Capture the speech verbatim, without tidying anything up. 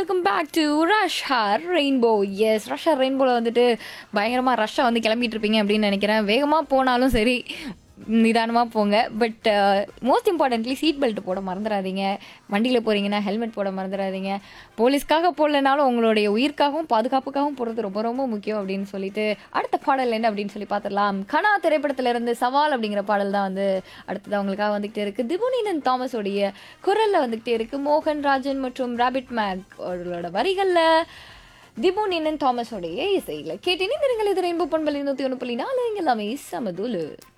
Welcome back to rush hour rainbow. S, rush hour ரெயின்போவில் வந்துட்டு பயங்கரமாக ரஷ்ஷாக வந்து கிளம்பிட்டு இருப்பீங்க அப்படின்னு நினைக்கிறேன். வேகமாக போனாலும் சரி, நிதானமாக போங்க. But most importantly seat belt போட மறந்துடாதீங்க. வண்டியில் போகிறீங்கன்னா ஹெல்மெட் போட மறந்துடாதீங்க. போலீஸ்க்காக போடலனாலும் உங்களுடைய உயிர்க்காகவும் பாதுகாப்புக்காகவும் போடுறது ரொம்ப ரொம்ப முக்கியம் அப்படின்னு சொல்லிட்டு அடுத்த பாடல் என்ன அப்படின்னு சொல்லி பார்த்துடலாம். கனா திரைப்படத்திலிருந்து சவால் அப்படிங்கிற பாடல் தான் வந்து அடுத்தது அவங்களுக்காக வந்துகிட்டே இருக்குது. திபுனினன் தாமஸோடைய குரலில் வந்துகிட்டே இருக்குது. மோகன் ராஜன் மற்றும் ராபிட் மேக் அவர்களோட வரிகளில் திபுனினன் தாமஸோடைய இசையில் கேட்டேன். இந்த ரெயின்போ பண்பலை நூற்றி ஒன்று புள்ளி நாலு எல்லாமே சமதுலு.